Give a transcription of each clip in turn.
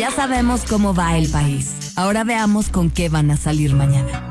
Ya sabemos cómo va el país. Ahora veamos con qué van a salir mañana.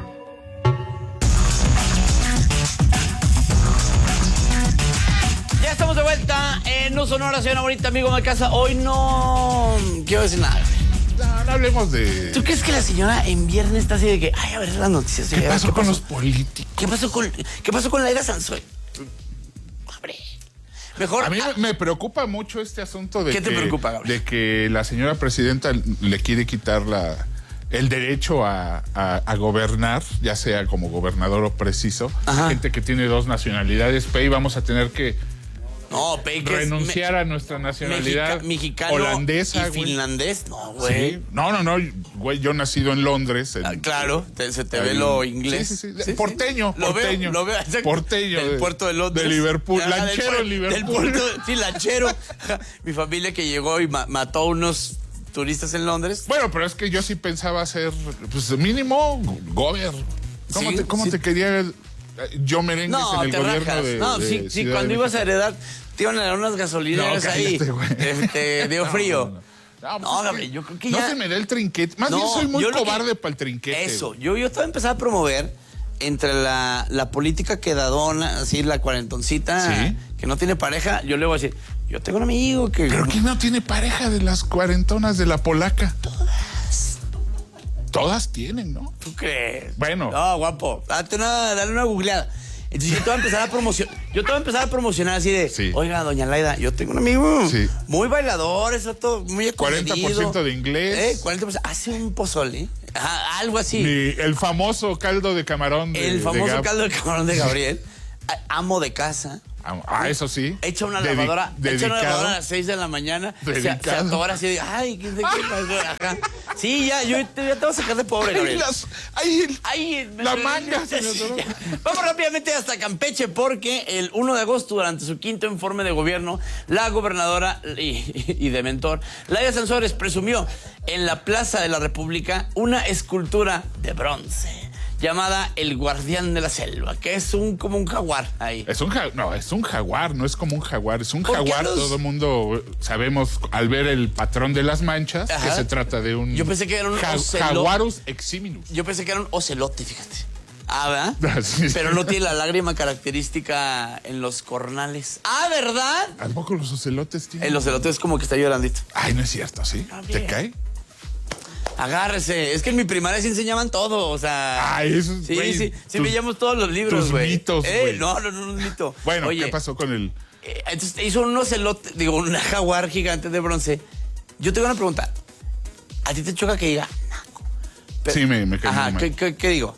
Ya estamos de vuelta en No Sonora, señora bonita, amigo de casa. Hoy no quiero decir nada. No hablemos de... ¿Tú crees que la señora en viernes está así de que, ay, a ver las noticias? ¿Qué pasó con los políticos? ¿Qué pasó con Laida Sansores? Hombre, mejor... A mí me preocupa mucho este asunto de ¿Qué te preocupa, Gabriel? De que la señora presidenta le quiere quitar el derecho a gobernar, ya sea como gobernador o preciso. Ajá. Gente que tiene dos nacionalidades, Pei, vamos a tener que renunciar a nuestra nacionalidad mexicano holandesa, y finlandés. No, güey. Sí. No, güey, yo nacido en Londres. Claro, se te ve lo inglés. Sí. Porteño. Lo veo. Porteño. Del puerto de Londres. De Liverpool. Ajá, Lanchero en Liverpool. Del puerto, sí, lanchero. Mi familia que llegó y mató a unos turistas en Londres. Bueno, pero es que yo sí pensaba ser, pues mínimo, gobierno. ¿Cómo te quería yo merengues en el gobierno de No, sí, cuando ibas a heredar, te iban a dar unas gasolineras ahí. Dio frío. No, Gabriel, yo creo que ya... No se me da el trinquete. Más bien soy muy cobarde para el trinquete. Eso, yo estaba empezando a promover entre la política quedadona, así la cuarentoncita, ¿sí? Que no tiene pareja. Yo le voy a decir, yo tengo un amigo que... ¿Pero quién no tiene pareja de las cuarentonas de la polaca? Todas tienen, ¿no? ¿Tú crees? Bueno. No, guapo, dale una googleada. Entonces yo te voy a empezar a promocionar así de, sí. Oiga, doña Laida, yo tengo un amigo muy bailador, eso todo, muy acomedido. 40% de inglés. 40%, hace un pozole, algo así. El famoso caldo de camarón caldo de camarón de Gabriel. Amo de casa. Eso sí. Echa una lavadora a las 6 de la mañana. Se atora así de, ay, ¿qué pasó acá? Sí, ya te voy a sacar de pobre, Gabriel. La manga. Vamos rápidamente hasta Campeche porque el 1 de agosto, durante su quinto informe de gobierno, la gobernadora y de mentor, Laida Sansores, presumió en la Plaza de la República una escultura de bronce llamada El Guardián de la Selva, que es como un jaguar ahí. Es un jaguar, no es como un jaguar, es un jaguar. Todo el mundo sabemos al ver el patrón de las manchas que se trata de un... Yo pensé que era un Jaguarus eximinus. Yo pensé que era un ocelote, fíjate. ¿Verdad? Sí. Pero no tiene la lágrima característica en los cornales. ¿Verdad? Tampoco los ocelotes tienen. El ocelote es como que está llorandito. Ay, no es cierto, ¿sí? ¿Te cae? Agárrese. Es que en mi primaria sí enseñaban todo, o sea... Ay, eso es, Sí, veíamos todos los libros, güey. Mitos, güey. No es mito. Bueno, oye, ¿qué pasó con el...? Entonces hizo un ocelote, un jaguar gigante de bronce. Yo te voy a preguntar. ¿A ti te choca que diga naco? Sí, me cae Ajá, muy mal. ¿qué digo?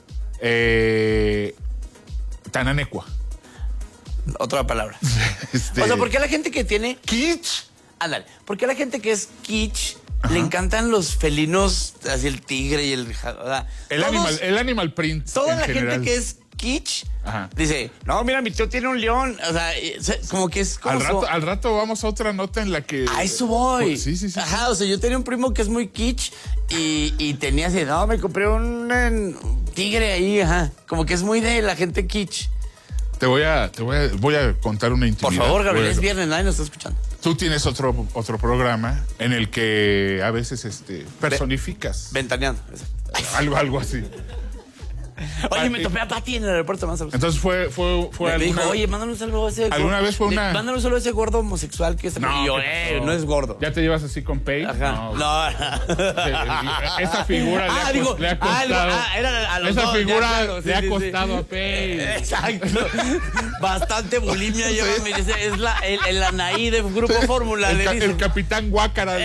Tananecua. Otra palabra. O sea, ¿por qué a la gente que tiene... Kitsch. Ándale. ¿Por qué a la gente que es kitsch le encantan los felinos, así el tigre y el... El animal print. Toda la gente que es kitsch dice, no, mira, mi tío tiene un león. O sea, como que es como... Al rato vamos a otra nota en la que... A eso voy. Sí. Ajá, o sea, yo tenía un primo que es muy kitsch y tenía así, no, me compré un tigre ahí, Como que es muy de la gente kitsch. Voy a contar una intimidad. Por favor, Gabriel, es viernes, nadie nos está escuchando. Tú tienes otro programa en el que a veces personificas. Ventaneando. Algo así. Oye, me topé a Pati en el aeropuerto. Entonces fue me dijo, oye, mándame un saludo a ese... ¿Alguna vez fue una...? Mándame un saludo a ese gordo homosexual que está... No, y yo, no es gordo. ¿Ya te llevas así con Pei? Ajá. No. Esa figura le ha costado... Era a los esa dos, figura claro, le ha costado a Pei. Exacto. Bastante bulimia lleva. Es el Anaí de Grupo Fórmula. El capitán Guácara.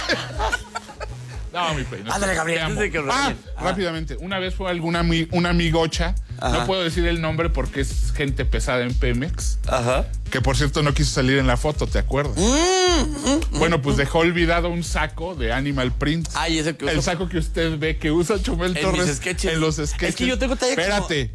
No, mi Pei. Ándale, Gabriel. Rápidamente. Una vez fue una amigocha. No puedo decir el nombre porque es gente pesada en Pemex. Que por cierto no quiso salir en la foto, ¿te acuerdas? Bueno, pues dejó olvidado un saco de Animal Print. Ay, ese que usa. El saco que usted ve que usa Chumel Torres en los sketches. Es que yo tengo talla. Espérate.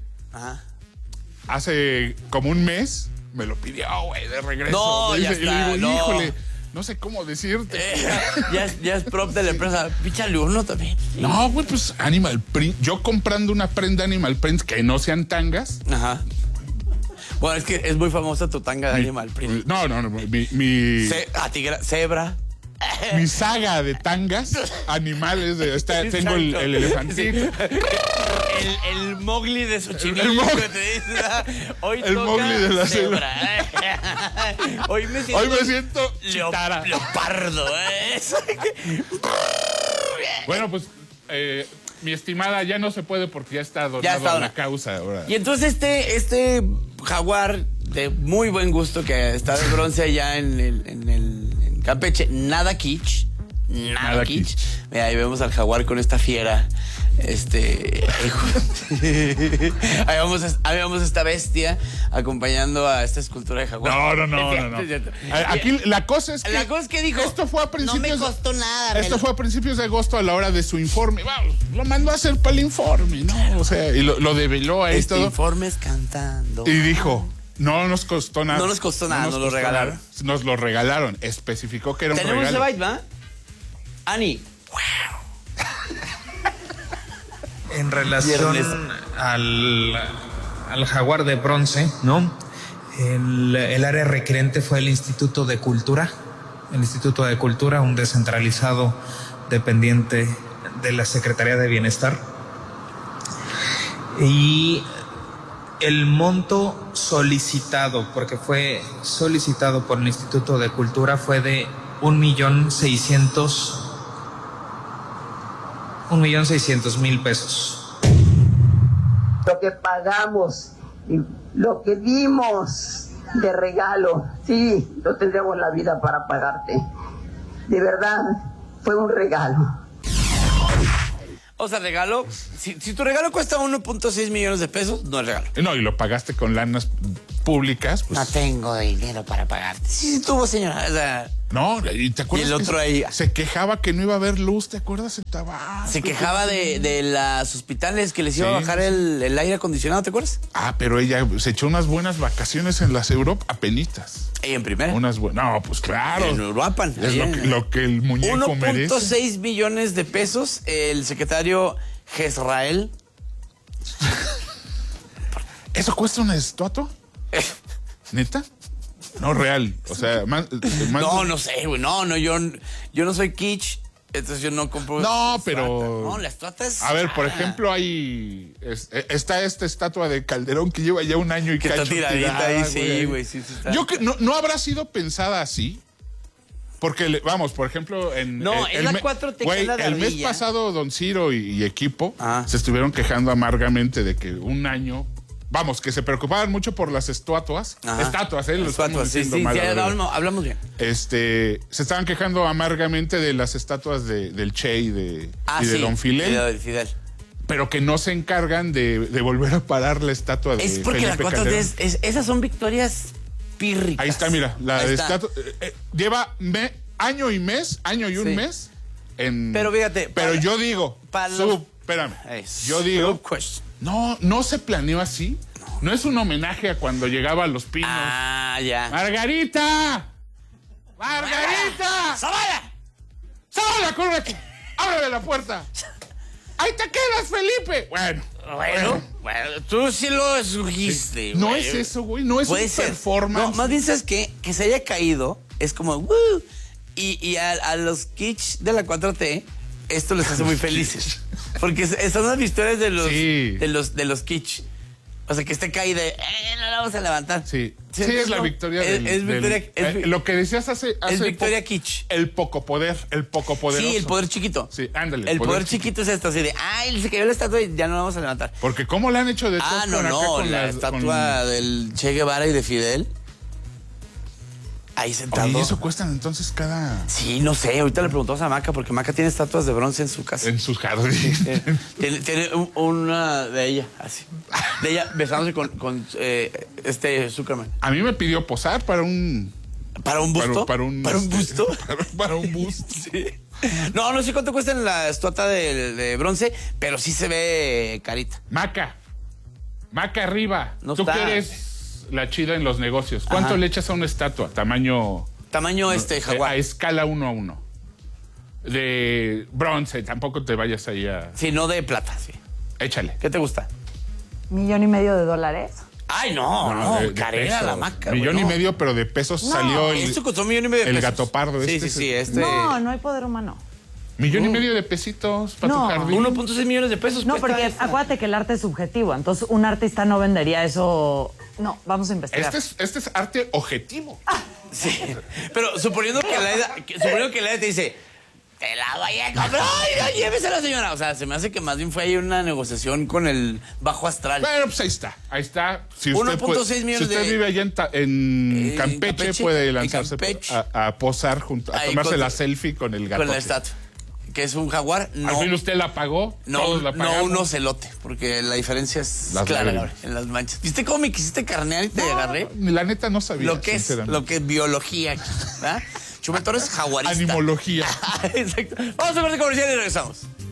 Hace como un mes me lo pidió, güey, de regreso. No, ya está. Y le digo, no. híjole, no sé cómo decirte. Ya es prop de la empresa. Píchale uno también. No, güey, pues Animal Print. Yo comprando una prenda Animal Print que no sean tangas. Bueno, es que es muy famosa tu tanga de Animal Print. No. Cebra. mi saga de tangas, animales, tengo el elefantito. El Mowgli de Xochimilco. Hoy el Mowgli de la cebra. Hoy me siento chitara. Leopardo. Bueno, pues mi estimada ya no se puede porque ya está donado a la causa ahora. Y entonces este jaguar de muy buen gusto que está de bronce allá en Campeche, nada kitsch. Nada kitsch. Mira, ahí vemos al jaguar con esta fiera. Ahí vamos esta bestia acompañando a esta escultura de jaguar. No. Aquí la cosa es que dijo, esto fue a principios, no me costó nada. Esto fue a principios de agosto a la hora de su informe. Vamos, lo mandó a hacer para el informe, ¿no? O sea, y lo develó ahí todo. Informes cantando. Y dijo, no nos costó nada. No nos costó nada, nos lo regalaron. Nada. Nos lo regalaron. Especificó que era un regalo. Tenemos ese byte, ¿va? Ani. En relación al jaguar de bronce, ¿no? El área requerente fue el Instituto de Cultura. El Instituto de Cultura, un descentralizado dependiente de la Secretaría de Bienestar. Y el monto solicitado, porque fue solicitado por el Instituto de Cultura, fue de 1,600,000 pesos. Lo que pagamos y lo que dimos de regalo, sí, no tendremos la vida para pagarte. De verdad, fue un regalo. O sea, regalo, si tu regalo cuesta 1.6 millones de pesos, no es regalo. No, y lo pagaste con lanas públicas. Pues, no tengo dinero para pagarte. Sí, tuvo, señora. O sea, no, y te acuerdas y el otro que ahí se quejaba que no iba a haber luz, ¿te acuerdas? Se quejaba de los hospitales que les iba a bajar el aire acondicionado, ¿te acuerdas? Pero ella se echó unas buenas vacaciones en las Europa, apenitas. ¿Y en primera? No, pues claro. En Uruapan. Es lo que el muñeco merece. 1.6 millones de pesos, el secretario Jezrael. ¿Eso cuesta una estatua? ¿Neta? No, real. O sea, no sé, güey. No, yo no soy kitsch. Entonces yo no compro. No, pero. No, la estatua es. A ver, por ejemplo, está esta estatua de Calderón que lleva ya un año y que está tiradita ahí, sí, güey. Sí, está. Yo que no habrá sido pensada así. Porque, vamos, por ejemplo, es la 4T, güey, el mes pasado, Don Ciro y equipo se estuvieron quejando amargamente de que un año. Vamos, que se preocupaban mucho por las estatuas. Estatuas, lo estamos diciendo mal. Sí, hablamos bien. Se estaban quejando amargamente de las estatuas del Che y de Don Fidel. De Fidel. Pero que no se encargan de volver a parar la estatua de Felipe Calderón. Es porque la 4T esas son victorias pírricas. Ahí está, mira, la estatua lleva año y un mes en. Pero fíjate. Pero yo digo, espérame. Yo digo. No se planeó así. No es un homenaje a cuando llegaba a Los Pinos. Ya. ¡Margarita! ¡Zavala! ¡Córrete! ¡Ábrele la puerta! ¡Ahí te quedas, Felipe! Bueno, tú sí lo sugiste. No es eso, güey. No es un performance. No, más bien sabes que se haya caído es como y a los kitsch de la 4T esto les hace muy felices. Porque son las victorias de los kitsch. O sea, que esté caída, no la vamos a levantar. Sí, es la victoria lo que decías hace es victoria kitsch. El poco poder. Sí, el poder chiquito. Sí, ándale. El poder chiquito es esto, así de, se cayó la estatua y ya no la vamos a levantar. Porque ¿cómo le han hecho de todo? La estatua del Che Guevara y de Fidel. Ahí sentado. ¿Y eso cuestan entonces cada...? Sí, no sé. Ahorita le preguntamos a Maca porque Maca tiene estatuas de bronce en su casa. En sus jardines. Tiene una de ella, así. De ella besándose con Zuckerman. A mí me pidió posar para un... ¿Para un busto? ¿Para un busto? Para un busto. Sí. No sé cuánto cuesta en la estatua de bronce, pero sí se ve carita. Maca arriba. No ¿Tú está. qué eres la chida en los negocios? ¿Cuánto le echas a una estatua? Tamaño jaguar. A escala 1:1. De bronce, tampoco te vayas ahí a... Sí, no de plata, sí. Échale. ¿Qué te gusta? $1.5 million. Ay, no, carera la maca. Millón y medio, pero de pesos salió Esto costó $1,5 million. el gato pardo. Sí. No hay poder humano. Millón y medio de pesitos para tu jardín. 1.6 millones de pesos. No, porque acuérdate que el arte es subjetivo. Entonces, un artista no vendería eso. No, vamos a investigar. Este es arte objetivo. Sí, pero suponiendo que Laida te dice, te la voy a comprar, ay, no, llévese a la señora. O sea, se me hace que más bien fue ahí una negociación con el bajo astral. Bueno, pues ahí está. Si usted 1.6 millones si usted vive allá en Campeche, puede lanzarse a posar a tomarse la selfie con el gato. Con la estatua. Que es un jaguar. No, al fin usted la pagó. No, la no un ocelote, porque la diferencia es clara en las manchas. ¿Viste cómo me quisiste carnear y te agarré? La neta no sabía. Lo que es biología aquí, ¿verdad? Chumel Torres, jaguarista. Animología. Exacto. Vamos a ver de comercial y regresamos.